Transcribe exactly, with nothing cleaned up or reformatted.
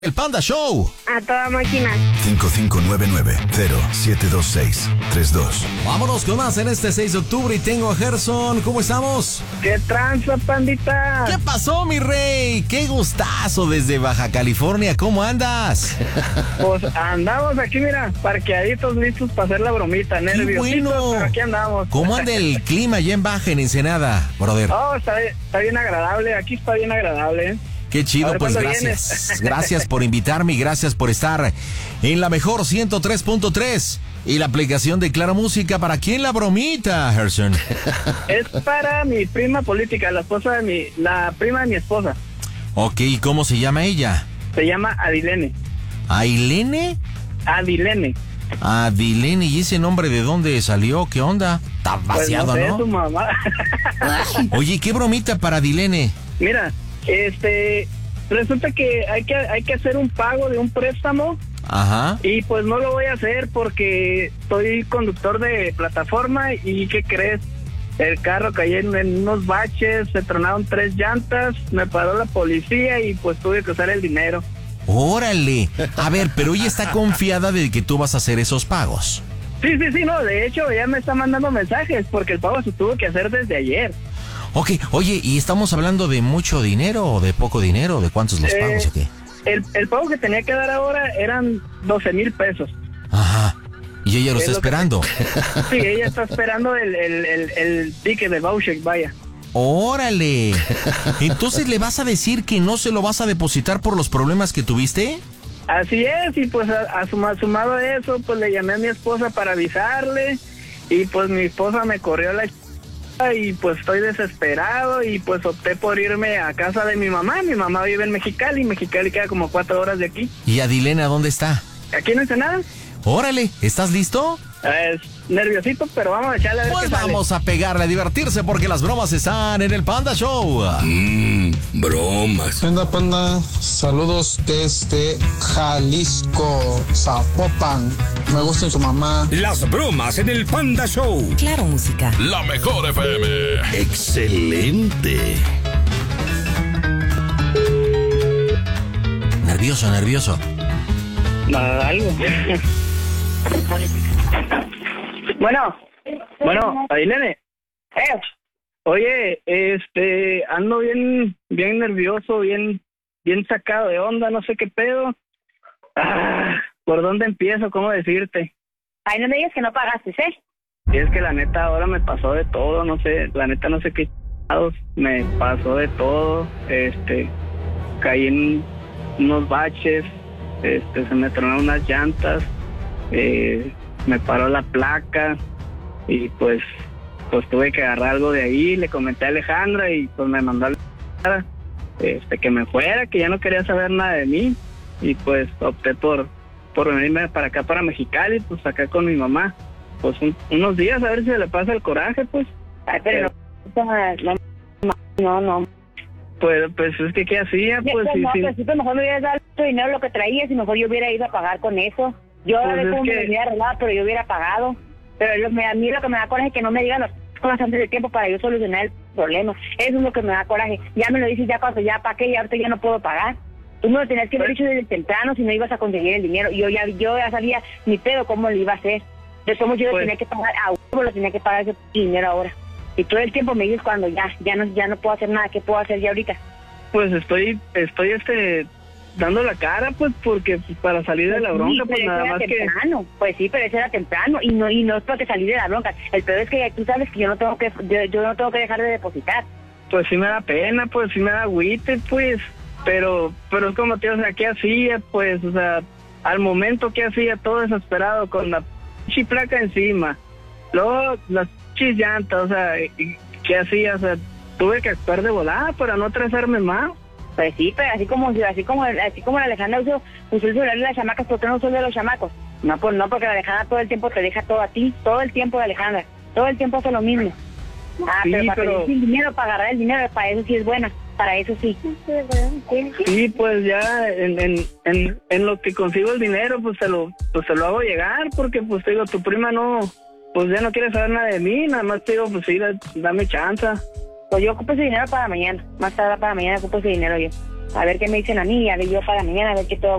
El Panda Show. A toda máquina. cinco cinco nueve nueve cero siete dos seis tres dos. Vámonos con más en este seis de octubre y tengo a Gerson. ¿Cómo estamos? ¿Qué tranza, pandita? ¿Qué pasó, mi rey? Qué gustazo desde Baja California. ¿Cómo andas? Pues andamos aquí, mira, parqueaditos listos para hacer la bromita. Nerviositos, bueno. pero aquí andamos. ¿Cómo anda el clima allá en Baja, en Ensenada, brother? Oh, está, está bien agradable. Aquí está bien agradable, ¿eh? Qué chido, A ver, pues ¿cuándo gracias. vienes? Gracias por invitarme y gracias por estar en la mejor ciento tres punto tres y la aplicación de Claro Música. ¿Para quién la bromita, Gerson? Es para mi prima política, la esposa de mi, la prima de mi esposa. Ok, ¿cómo se llama ella? Se llama Adilene. ¿Ailene? Adilene. Adilene, ¿y ese nombre de dónde salió? ¿Qué onda? Está vaciado, pues no sé, ¿no? su mamá. Oye, ¿qué bromita para Adilene? Mira, este, resulta que hay que hay que hacer un pago de un préstamo. Ajá. Y pues no lo voy a hacer porque soy conductor de plataforma y ¿qué crees? El carro cayó en, en unos baches, se tronaron tres llantas, me paró la policía y pues tuve que usar el dinero. Órale. A ver, pero ella está confiada de que tú vas a hacer esos pagos. Sí, sí, sí, no, de hecho ya me está mandando mensajes porque el pago se tuvo que hacer desde ayer. Ok, oye, ¿y estamos hablando de mucho dinero o de poco dinero? ¿De cuántos los Eh, pagos o qué? El, el pago que tenía que dar ahora eran doce mil pesos. Ajá. Y ella lo Es está lo que- esperando. Sí, ella está esperando el, el, el, el ticket de voucher, vaya. Órale. Entonces le vas a decir que no se lo vas a depositar por los problemas que tuviste. Así es, y pues a, a suma- sumado a eso, pues le llamé a mi esposa para avisarle, y pues mi esposa me corrió la ch... y pues estoy desesperado, y pues opté por irme a casa de mi mamá. Mi mamá vive en Mexicali, Mexicali queda como cuatro horas de aquí. ¿Y Adilena dónde está? ¿Aquí en Ensenada? Órale, ¿estás listo? Es nerviosito, pero vamos a echarle a ver Pues qué sale. vamos a pegarle, a divertirse porque las bromas están en el Panda Show. Mmm, bromas. ¿Qué onda, panda? Saludos desde Jalisco, Zapopan. Me gusta su mamá. Las bromas en el Panda Show. Claro Música. La mejor F M. Excelente. Nervioso, nervioso. Nada, algo. Bueno, bueno, Adilene. Eh. Oye, este, ando bien, bien nervioso, bien, bien sacado de onda, no sé qué pedo. Ah, ¿por dónde empiezo? ¿Cómo decirte? Ay, no me digas que no pagaste, ¿eh? Y es que la neta ahora me pasó de todo, no sé, la neta no sé qué chingados, me pasó de todo, este, caí en unos baches, este, se me tronaron unas llantas, eh, me paró la placa y pues pues tuve que agarrar algo de ahí, le comenté a Alejandra y pues me mandó a la este que me fuera, que ya no quería saber nada de mí y pues opté por por venirme para acá, para Mexicali, pues acá con mi mamá, pues un, unos días a ver si se le pasa el coraje, pues. Ay, pero no, no, no. Pues, pues es que qué hacía, pues Ya, sí, no, sí. pues sí, pues mejor me hubieras dado tu dinero lo que traías y mejor yo hubiera ido a pagar con eso. Yo Pues a ver es cómo que- me hubiera arreglado, pero yo hubiera pagado. Pero lo, me, a mí lo que me da coraje es que no me digan las cosas antes de tiempo para yo solucionar el problema. Eso es lo que me da coraje. Ya me lo dices ya cuando ya pagué y ahorita ya no puedo pagar. Tú me lo tenías que haber Pues- dicho desde temprano si no ibas a conseguir el dinero. Yo ya yo ya sabía ni pedo cómo lo iba a hacer. De todos modos yo lo Pues- tenía que pagar, a huevo lo tenía que pagar ese dinero ahora. Y todo el tiempo me dices cuando ya, ya no, ya no puedo hacer nada, ¿qué puedo hacer ya ahorita? Pues estoy, estoy este dando la cara, pues porque pues, para salir de la bronca, Sí, pues pero nada eso más era que temprano. Pues sí, pero eso era temprano y no y no es porque salir de la bronca. El peor es que tú sabes que yo no tengo que yo, yo no tengo que dejar de depositar. pues sí me da pena, pues sí me da agüite, pues, pero pero es como te digo, o sea, ¿qué hacía? Pues, o sea, al momento que hacía todo desesperado con la pinche placa encima, luego las pinches llantas, o sea, y- ¿qué hacía? O sea, tuve que actuar de volada para no atrasarme más. Pues sí, pero así como así como así como la Alejandra usó, usó el celular de las chamacas, ¿por qué no usó el de los chamacos? No, pues no, porque la Alejandra todo el tiempo te deja todo a ti, todo el tiempo de Alejandra, todo el tiempo hace lo mismo. Ah, Sí, pero para pero- pedir sin dinero, para agarrar el dinero, para eso sí es buena, para eso sí. Sí, pues ya en, en, en, en lo que consigo el dinero, pues se lo pues se lo hago llegar, porque pues te digo, tu prima no, pues ya no quiere saber nada de mí, nada más te digo, pues sí, da- dame chance. Pues yo ocupo ese dinero para mañana, más tarde para mañana ocupo ese dinero yo. A ver qué me dicen a mí, a ver yo para mañana, a ver qué todo